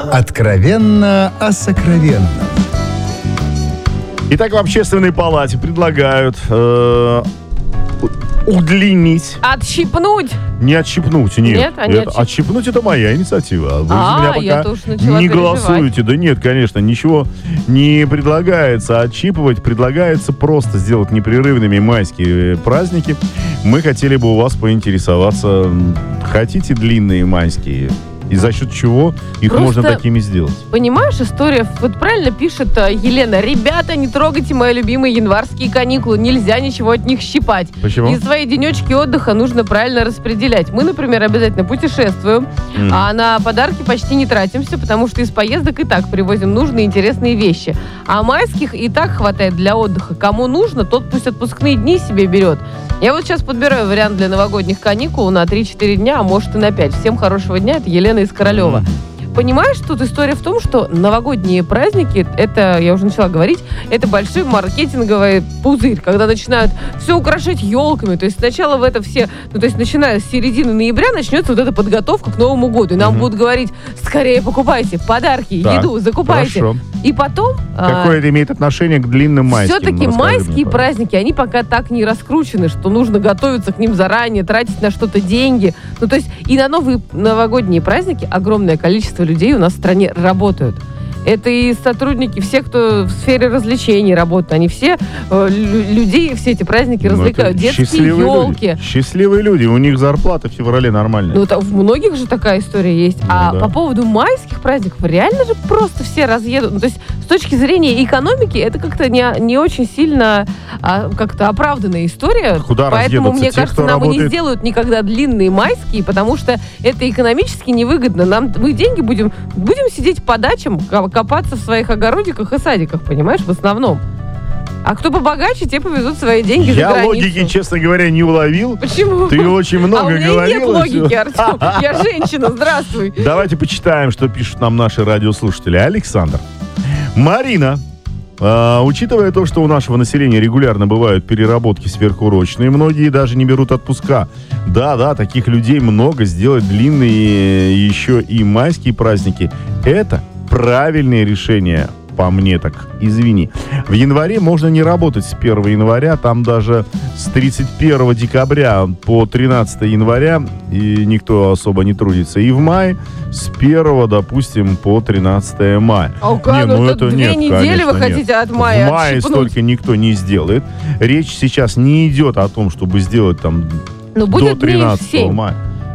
Откровенно о сокровенном. Итак, в Общественной палате предлагают удлинить. Отщипнуть? Не отщипнуть, нет. Отщипнуть — это моя инициатива. Вы за меня пока не голосуете. Да нет, конечно, ничего не предлагается отщипывать. Предлагается просто сделать непрерывными майские праздники. Мы хотели бы у вас поинтересоваться, хотите длинные майские? И за счет чего их можно такими сделать? Понимаешь, история, вот правильно пишет Елена: ребята, не трогайте мои любимые январские каникулы, нельзя ничего от них щипать. Почему? И свои денечки отдыха нужно правильно распределять. Мы, например, обязательно путешествуем, а на подарки почти не тратимся, потому что из поездок и так привозим нужные интересные вещи. А майских и так хватает для отдыха. Кому нужно, тот пусть отпускные дни себе берет. Я вот сейчас подбираю вариант для новогодних каникул на 3-4 дня, а может и на 5. Всем хорошего дня, это Елена из Королева. Понимаешь, тут история в том, что новогодние праздники, это, я уже начала говорить, это большой маркетинговый пузырь, когда начинают все украшать елками. То есть сначала в это все, то есть начиная с середины ноября начнется вот эта подготовка к Новому году. И нам будут говорить: скорее покупайте подарки, еду, закупайте. Хорошо. И потом... Какое это имеет отношение к длинным майским? Все-таки майские праздники, они пока так не раскручены, что нужно готовиться к ним заранее, тратить на что-то деньги. Ну, то есть и на новые новогодние праздники огромное количество людей у нас в стране работают. Это и сотрудники, все, кто в сфере развлечений работают, они все людей, все эти праздники развлекают. Детские елки. Счастливые люди, у них зарплата в феврале нормальная. Ну, у многих же такая история есть. По поводу майских праздников, реально же просто все разъедут. Ну, то есть с точки зрения экономики это как-то не очень сильно как-то оправданная история. Куда Поэтому, мне те, кажется, нам и не сделают никогда длинные майские, потому что это экономически невыгодно. Мы деньги будем сидеть по дачам, копаться в своих огородиках и садиках, понимаешь, в основном. А кто побогаче, те повезут свои деньги за границу. Я логики, честно говоря, не уловил. Почему? Ты очень много говорила. А у меня нет логики, Артем. Я женщина, здравствуй. Давайте почитаем, что пишут нам наши радиослушатели. Александр. Марина. Учитывая то, что у нашего населения регулярно бывают переработки сверхурочные, многие даже не берут отпуска. Да, таких людей много. Сделать длинные еще и майские праздники — это правильное решение, по мне так, извини. В январе можно не работать с 1 января, там даже с 31 декабря по 13 января и никто особо не трудится. И в мае с 1, допустим, по 13 мая. Это 2 недели вы хотите от мая В мае столько никто не сделает. Речь сейчас не идет о том, чтобы сделать там до 13 мая.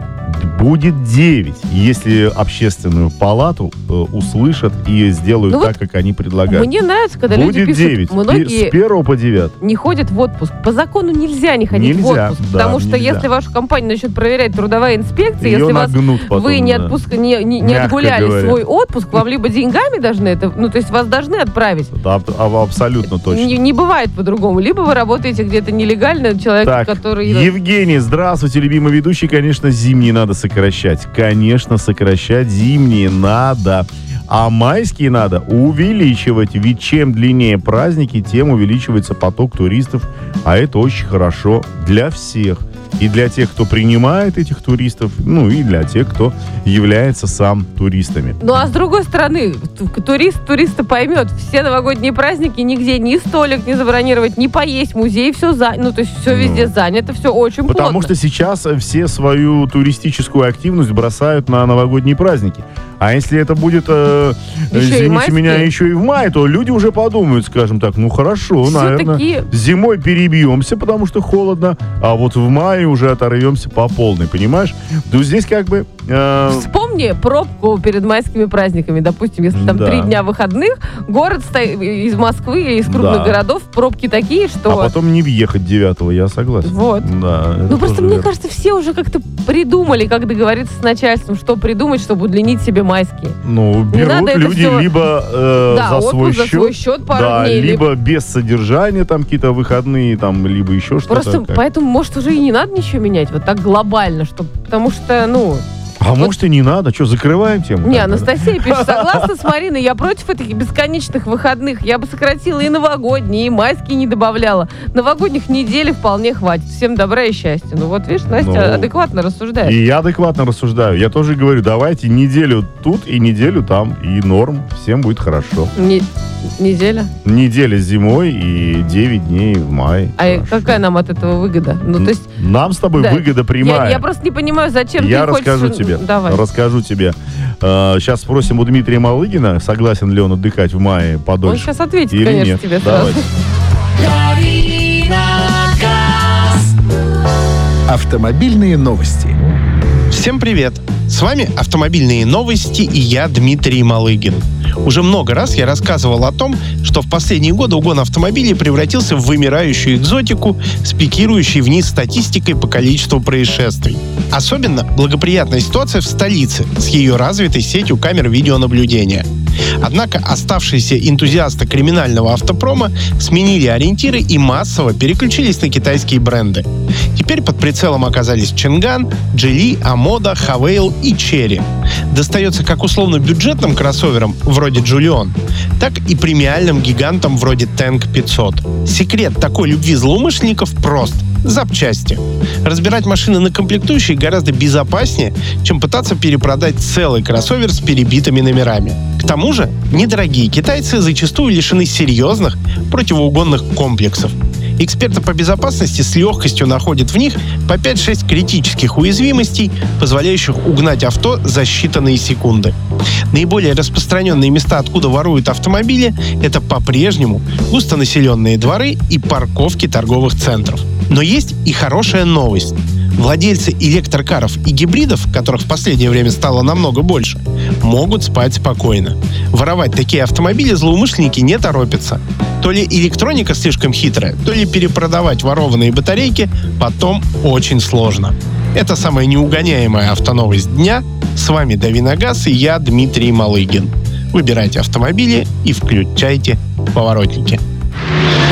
Будет 9, если общественную палату услышат и сделают так, как они предлагают. Мне нравится, когда будет люди пишут, 9, многие с 1 по 9 не ходят в отпуск. По закону нельзя не ходить в отпуск, потому что если вашу компанию начнет проверять трудовая инспекция, если вы не отгуляли свой отпуск, вам либо деньгами должны это, то есть вас должны отправить. Абсолютно точно. Не бывает по-другому. Либо вы работаете где-то нелегально, человек, который... Евгений, здравствуйте, любимый ведущий. Конечно, зимние надо сокращать. Конечно, сокращать зимние надо. А майские надо увеличивать. Ведь чем длиннее праздники, тем увеличивается поток туристов. А это очень хорошо для всех. И для тех, кто принимает этих туристов, и для тех, кто является сам туристами. А с другой стороны, туриста поймет, все новогодние праздники нигде ни столик не забронировать, ни поесть, музей, все то есть все везде занято, все очень плотно. Потому что сейчас все свою туристическую активность бросают на новогодние праздники. А если это будет, извините меня, еще и в мае, то люди уже подумают, скажем так, хорошо, наверное, зимой перебьемся, потому что холодно, а вот в мае уже оторвемся по полной, понимаешь? То здесь как бы... Вспомни пробку перед майскими праздниками, допустим, если там 3 дня выходных, город из Москвы или из крупных городов, пробки такие, что... А потом не въехать 9-го, я согласен. Вот. Да, просто мне кажется, все уже как-то придумали, как договориться с начальством, что придумать, чтобы удлинить себе майские. Берут люди либо за свой счет пару дней. Либо без содержания, там какие-то выходные, там, либо еще что-то. Просто поэтому, может, уже и не надо ничего менять, вот так глобально, потому что, А может и не надо. Что, закрываем тему? Не, тогда? Анастасия пишет, согласна с Мариной, я против этих бесконечных выходных. Я бы сократила и новогодние, и майские не добавляла. Новогодних недели вполне хватит. Всем добра и счастья. Ну вот, видишь, Настя адекватно рассуждает. И я адекватно рассуждаю. Я тоже говорю, давайте неделю тут и неделю там, и норм. Всем будет хорошо. Неделя? Неделя зимой и 9 дней в мае. А Хорошо. какая нам от этого выгода? Ну, то есть... Нам с тобой выгода прямая. Я просто не понимаю, зачем я ты хочешь... расскажу тебе. Давай. Расскажу тебе. Сейчас спросим у Дмитрия Малыгина, согласен ли он отдыхать в мае подольше. Он сейчас ответит, или конечно, нет. тебе сразу. Автомобильные новости. Всем привет! С вами «Автомобильные новости» и я, Дмитрий Малыгин. Уже много раз я рассказывал о том, что в последние годы угон автомобилей превратился в вымирающую экзотику с пикирующей вниз статистикой по количеству происшествий. Особенно благоприятная ситуация в столице с ее развитой сетью камер видеонаблюдения. Однако оставшиеся энтузиасты криминального автопрома сменили ориентиры и массово переключились на китайские бренды. Теперь под прицелом оказались Ченган, Geely, Амода, Хавейл и Черри. Достается как условно-бюджетным кроссоверам вроде Джулион, так и премиальным гигантам вроде Tank 500. Секрет такой любви злоумышленников прост – запчасти. Разбирать машины на комплектующие гораздо безопаснее, чем пытаться перепродать целый кроссовер с перебитыми номерами. К тому же, недорогие китайцы зачастую лишены серьезных противоугонных комплексов. Эксперты по безопасности с легкостью находят в них по 5-6 критических уязвимостей, позволяющих угнать авто за считанные секунды. Наиболее распространенные места, откуда воруют автомобили, это по-прежнему густонаселенные дворы и парковки торговых центров. Но есть и хорошая новость. Владельцы электрокаров и гибридов, которых в последнее время стало намного больше, могут спать спокойно. Воровать такие автомобили злоумышленники не торопятся. То ли электроника слишком хитрая, то ли перепродавать ворованные батарейки потом очень сложно. Это самая неугоняемая автоновость дня. С вами Давиногаз и я, Дмитрий Малыгин. Выбирайте автомобили и включайте поворотники.